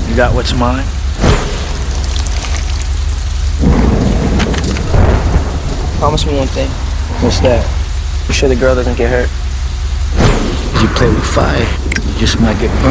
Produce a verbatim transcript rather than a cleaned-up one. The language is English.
You got what's mine? Promise me one thing. What's that? You sure the girl doesn't get hurt? You play with fire, you just might get burned.